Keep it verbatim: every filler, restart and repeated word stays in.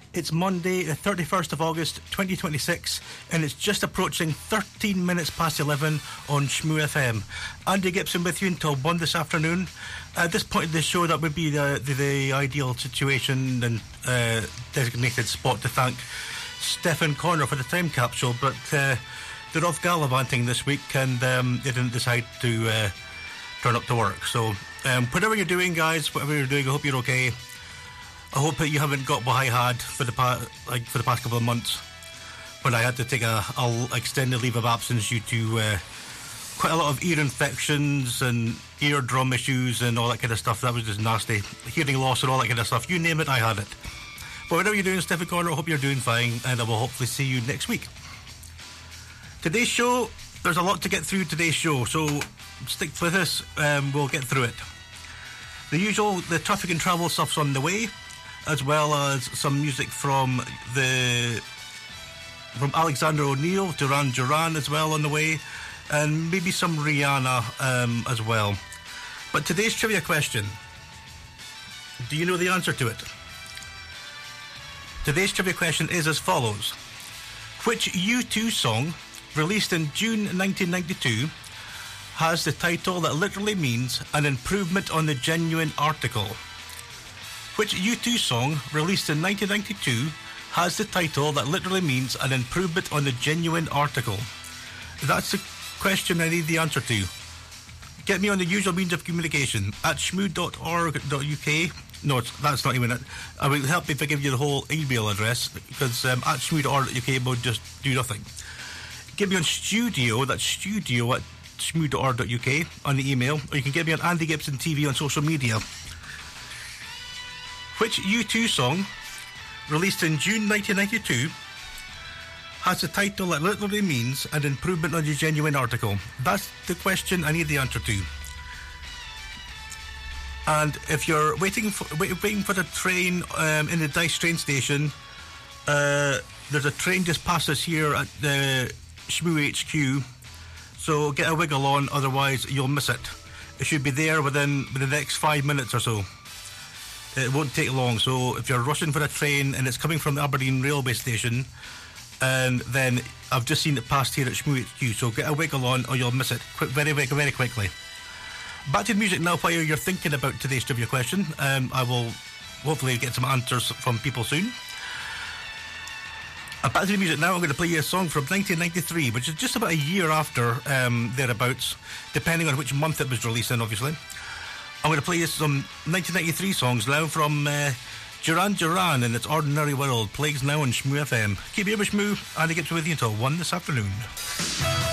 It's Monday, the thirty-first of August, twenty twenty-six, and it's just approaching thirteen minutes past eleven on Shmoo F M. Andy Gibson with you until one this afternoon. At this point in the show, that would be the, the, the ideal situation and uh, designated spot to thank Stefan Connor for the time capsule, but uh, they're off gallivanting this week and um, they didn't decide to uh, turn up to work. So um, whatever you're doing, guys, whatever you're doing, I hope you're okay. I hope that you haven't got what I had for the pa- like for the past couple of months when I had to take a, a extended leave of absence due to uh, quite a lot of ear infections and eardrum issues and all that kind of stuff. That was just nasty. Hearing loss and all that kind of stuff. You name it, I had it. But whatever you're doing, Stefan Connor, I hope you're doing fine, and I will hopefully see you next week. Today's show, there's a lot to get through today's show, so stick with us, um, we'll get through it. The usual, the traffic and travel stuff's on the way, as well as some music from the from Alexander O'Neill, Duran Duran as well on the way, and maybe some Rihanna um, as well. But today's trivia question, do you know the answer to it? Today's trivia question is as follows. Which U two song, released in June nineteen ninety-two, has the title that literally means an improvement on the genuine article? Which U two song, released in nineteen ninety-two, has the title that literally means an improvement on the genuine article? That's the question I need the answer to. Get me on the usual means of communication at shmoo dot org dot U K. No, that's not even it. I will help if I give you the whole email address, because um, at shmoo dot org dot U K will just do nothing. Get me on studio, that's studio at shmoo dot org dot U K on the email, or you can get me on Andy Gibson T V on social media. Which U two song, released in June nineteen ninety-two, has a title that literally means an improvement on your genuine article? That's the question I need the answer to. And if you're waiting for waiting for the train um, in the Dice train station, uh, there's a train just past us here at the Shmoo H Q, so get a wiggle on, otherwise you'll miss it. It should be there within the next five minutes or so. It won't take long, so if you're rushing for a train and it's coming from the Aberdeen railway station, and then I've just seen it passed here at Shmoo H Q, so get a wiggle on or you'll miss it quick, very, very, very quickly. Back to the music now while you're thinking about today's trivia question. Um, I will hopefully get some answers from people soon. Uh, back to the music now. I'm going to play you a song from nineteen ninety-three, which is just about a year after um, thereabouts, depending on which month it was released in, obviously. I'm going to play you some nineteen ninety-three songs now from uh, Duran Duran and Its Ordinary World. Plays now on Shmoo F M. Keep here with Shmoo, and I get to with you until one this afternoon.